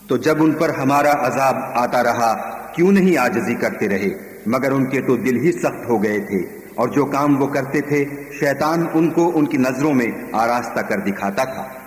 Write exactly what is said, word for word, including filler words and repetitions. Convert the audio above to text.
तो जब उन पर हमारा अजाब आता रहा क्यों नहीं आजिज़ी करते रहे, मगर उनके तो दिल ही सख्त हो गए थे और जो काम वो करते थे शैतान उनको उनकी नजरों में आरास्ता कर दिखाता था।